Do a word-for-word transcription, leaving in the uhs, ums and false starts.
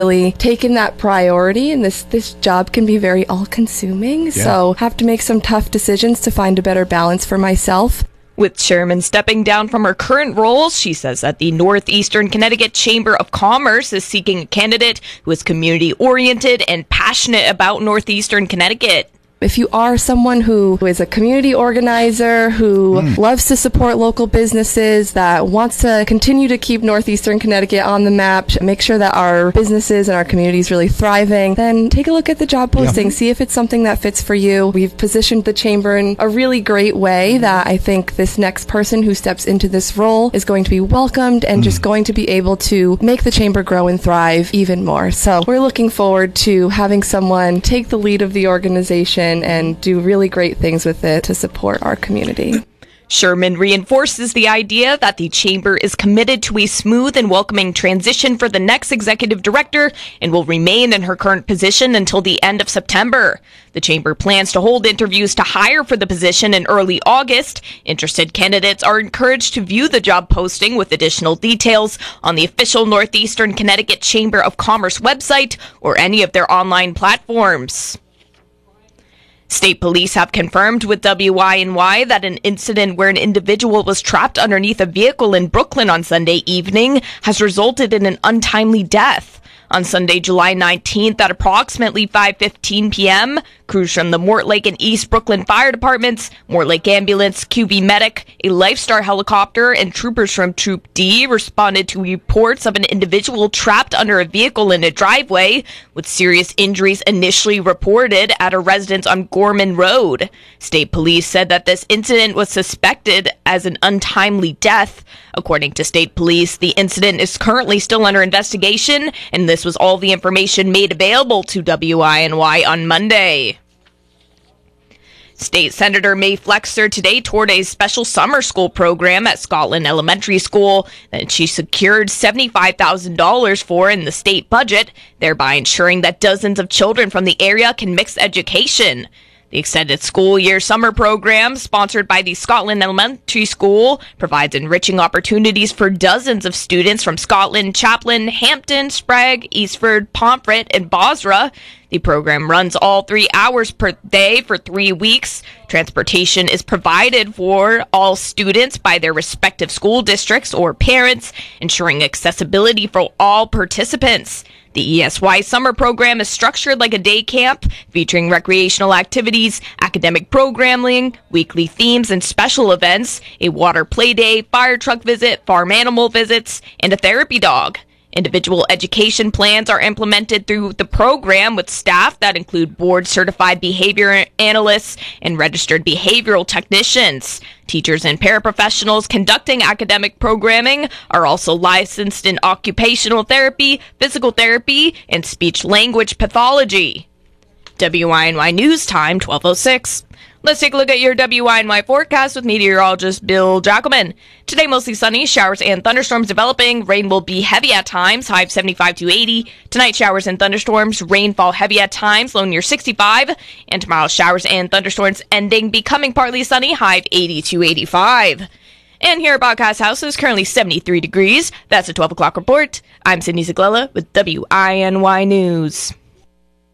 really taken that priority, and this this job can be very all-consuming, yeah. So have to make some tough decisions to find a better balance for myself. With Sherman stepping down from her current role, she says that the Northeastern Connecticut Chamber of Commerce is seeking a candidate who is community-oriented and passionate about Northeastern Connecticut. If you are someone who is a community organizer, who mm. loves to support local businesses, that wants to continue to keep Northeastern Connecticut on the map, make sure that our businesses and our community is really thriving, then take a look at the job posting, yeah. See if it's something that fits for you. We've positioned the chamber in a really great way that I think this next person who steps into this role is going to be welcomed and mm. just going to be able to make the chamber grow and thrive even more. So we're looking forward to having someone take the lead of the organization and do really great things with it to support our community. Sherman reinforces the idea that the chamber is committed to a smooth and welcoming transition for the next executive director and will remain in her current position until the end of September. The chamber plans to hold interviews to hire for the position in early August. Interested candidates are encouraged to view the job posting with additional details on the official Northeastern Connecticut Chamber of Commerce website or any of their online platforms. State police have confirmed with W I N Y that an incident where an individual was trapped underneath a vehicle in Brooklyn on Sunday evening has resulted in an untimely death. On Sunday, July nineteenth, at approximately five fifteen p.m., crews from the Mortlake and East Brooklyn Fire Departments, Mortlake Ambulance, Q V Medic, a Lifestar helicopter, and troopers from Troop D responded to reports of an individual trapped under a vehicle in a driveway, with serious injuries initially reported at a residence on Gorman Road. State police said that this incident was suspected as an untimely death. According to state police, the incident is currently still under investigation, and this was all the information made available to W I N Y on Monday. State Senator May Flexer today toured a special summer school program at Scotland Elementary School that she secured seventy-five thousand dollars for in the state budget, thereby ensuring that dozens of children from the area can mix education. The extended school year summer program, sponsored by the Scotland Elementary School, provides enriching opportunities for dozens of students from Scotland, Chaplin, Hampton, Sprague, Eastford, Pomfret, and Bosra. The program runs all three hours per day for three weeks. Transportation is provided for all students by their respective school districts or parents, ensuring accessibility for all participants. The E S Y summer program is structured like a day camp, featuring recreational activities, academic programming, weekly themes and special events, a water play day, fire truck visit, farm animal visits, and a therapy dog. Individual education plans are implemented through the program with staff that include board-certified behavior analysts and registered behavioral technicians. Teachers and paraprofessionals conducting academic programming are also licensed in occupational therapy, physical therapy, and speech-language pathology. W I N Y News Time, twelve oh six. Let's take a look at your W I N Y forecast with meteorologist Bill Jackelman. Today, mostly sunny, showers and thunderstorms developing. Rain will be heavy at times, high of seventy-five to eighty. Tonight, showers and thunderstorms, rainfall heavy at times, low near sixty-five. And tomorrow, showers and thunderstorms ending, becoming partly sunny, high of eighty to eighty-five. And here at Broadcast House is currently seventy-three degrees. That's a twelve o'clock report. I'm Sydney Zaglela with W I N Y News.